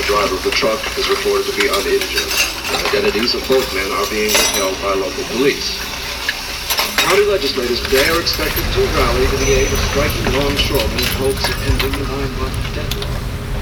The driver of the truck is reported to be uninjured. The identities of both men are being withheld by local police. County legislators today are expected to rally to the aid of striking longshoremen in hopes of ending the 9-month deadlock.